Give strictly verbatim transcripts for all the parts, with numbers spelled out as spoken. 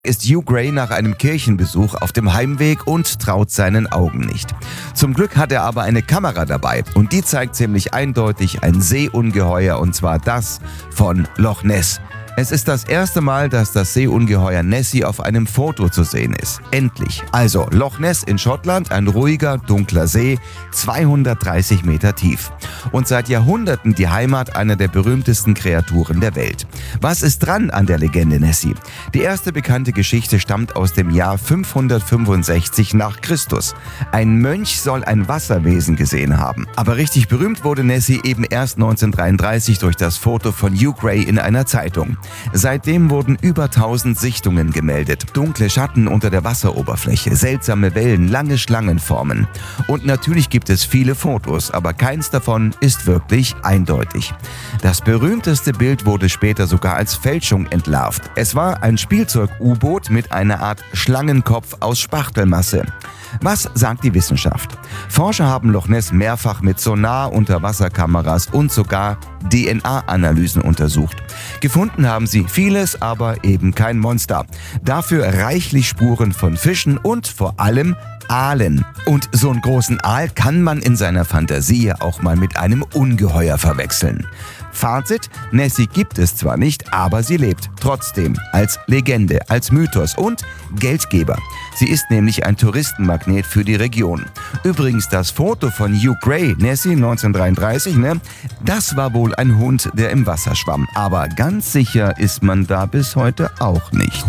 ist Hugh Gray nach einem Kirchenbesuch auf dem Heimweg und traut seinen Augen nicht. Zum Glück hat er aber eine Kamera dabei und die zeigt ziemlich eindeutig ein Seeungeheuer, und zwar das von Loch Ness. Es ist das erste Mal, dass das Seeungeheuer Nessie auf einem Foto zu sehen ist. Endlich. Also Loch Ness in Schottland, ein ruhiger, dunkler See, zweihundertdreißig Meter tief. Und seit Jahrhunderten die Heimat einer der berühmtesten Kreaturen der Welt. Was ist dran an der Legende Nessie? Die erste bekannte Geschichte stammt aus dem Jahr fünfhundertfünfundsechzig nach Christus. Ein Mönch soll ein Wasserwesen gesehen haben. Aber richtig berühmt wurde Nessie eben erst neunzehnhundertdreiunddreißig durch das Foto von Hugh Gray in einer Zeitung. Seitdem wurden über tausend Sichtungen gemeldet. Dunkle Schatten unter der Wasseroberfläche, seltsame Wellen, lange Schlangenformen. Und natürlich gibt es viele Fotos, aber keins davon ist wirklich eindeutig. Das berühmteste Bild wurde später sogar als Fälschung entlarvt. Es war ein Spielzeug-U-Boot mit einer Art Schlangenkopf aus Spachtelmasse. Was sagt die Wissenschaft? Forscher haben Loch Ness mehrfach mit Sonar, Unterwasserkameras und sogar D N A-Analysen untersucht. Gefunden haben sie vieles, aber eben kein Monster. Dafür reichlich Spuren von Fischen und vor allem Aalen. Und so einen großen Aal kann man in seiner Fantasie auch mal mit einem Ungeheuer verwechseln. Fazit: Nessie gibt es zwar nicht, aber sie lebt trotzdem als Legende, als Mythos und Geldgeber. Sie ist nämlich ein Touristenmagnet für die Region. Übrigens, das Foto von Hugh Gray, Nessie neunzehnhundertdreiunddreißig, ne, das war wohl ein Hund, der im Wasser schwamm. Aber ganz sicher ist man da bis heute auch nicht.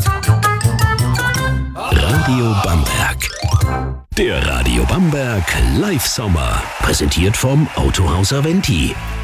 Radio Bamberg. Der Radio Bamberg Live Sommer. Präsentiert vom Autohaus Aventi.